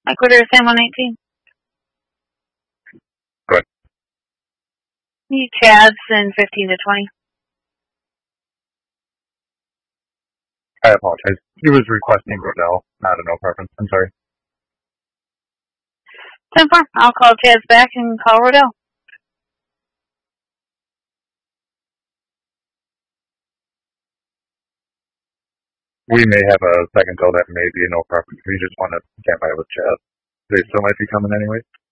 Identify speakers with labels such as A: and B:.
A: Ecuador San 119.
B: Good.
A: Need Chads in 15 to 20.
B: I apologize. He was requesting Rodell, not a no preference. I'm sorry.
A: 10-4. I'll call Chads back and call Rodell.
B: We may have a second call that may be a no preference. We just want to stand by with Chad. They still might be coming anyway.